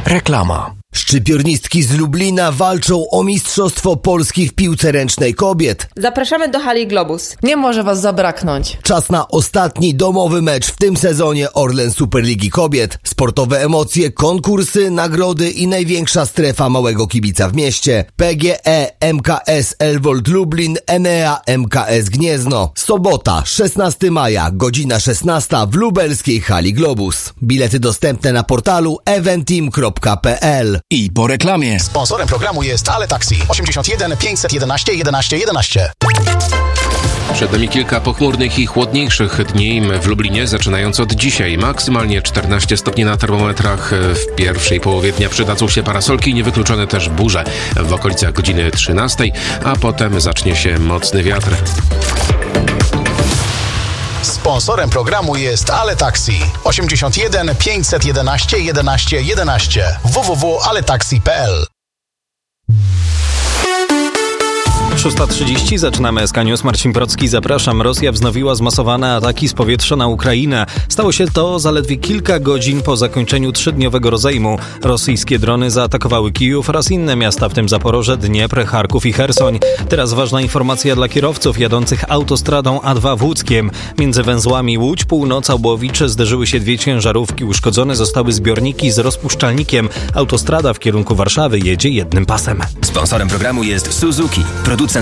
Reklama. Szczypiornistki z Lublina walczą o Mistrzostwo Polski w piłce ręcznej kobiet. Zapraszamy do hali Globus. Nie może was zabraknąć. Czas na ostatni domowy mecz w tym sezonie Orlen Superligi Kobiet. Sportowe emocje, konkursy, nagrody i największa strefa małego kibica w mieście. PGE MKS Elwold Lublin, Enea MKS Gniezno. Sobota, 16 maja, godzina 16 w lubelskiej hali Globus. Bilety dostępne na portalu eventeam.pl. I po reklamie. Sponsorem programu jest Ale Taxi 81 511 11 11. Przed nami kilka pochmurnych i chłodniejszych dni w Lublinie, zaczynając od dzisiaj. Maksymalnie 14 stopni na termometrach. W pierwszej połowie dnia przydadzą się parasolki, niewykluczone też burze w okolicach godziny 13, a potem zacznie się mocny wiatr. Sponsorem programu jest Ale Taxi 81 511 11 11 www.aletaxi.pl. 6:30 zaczynamy SK News. Marcin Procki, zapraszam. Rosja wznowiła zmasowane ataki z powietrza na Ukrainę. Stało się to zaledwie kilka godzin po zakończeniu 3-dniowego rozejmu. Rosyjskie drony zaatakowały Kijów oraz inne miasta, w tym Zaporoże, Dniepr, Charków i Chersoń. Teraz ważna informacja dla kierowców jadących autostradą A2 w Łódzkiem. Między węzłami Łódź, Północ, Obłowicz zderzyły się 2 ciężarówki. Uszkodzone zostały zbiorniki z rozpuszczalnikiem. Autostrada w kierunku Warszawy jedzie jednym pasem. Sponsorem programu jest Suzuki, producent